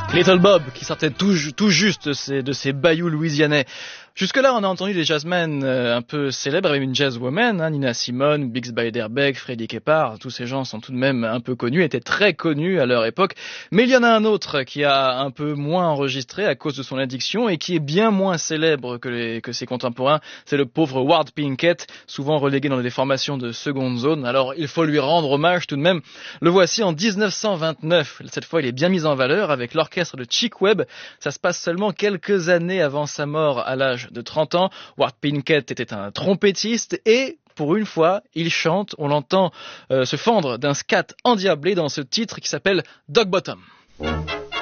Little Bob qui sortait tout juste de ces bayous louisianais. Jusque-là, on a entendu des jazzmen un peu célèbres, même une jazzwoman, Nina Simone, Bix Beiderbecke, Freddie Keppard, tous ces gens sont tout de même un peu connus, étaient très connus à leur époque. Mais il y en a un autre qui a un peu moins enregistré à cause de son addiction et qui est bien moins célèbre que ses contemporains. C'est le pauvre Ward Pinkett, souvent relégué dans des formations de seconde zone. Alors, il faut lui rendre hommage tout de même. Le voici en 1929. Cette fois, il est bien mis en valeur avec l'orchestre de Chick Webb. Ça se passe seulement quelques années avant sa mort à l'âge de 30 ans. Ward Pinkett était un trompettiste et pour une fois, il chante. On l'entend se fendre d'un scat endiablé dans ce titre qui s'appelle Dog Bottom.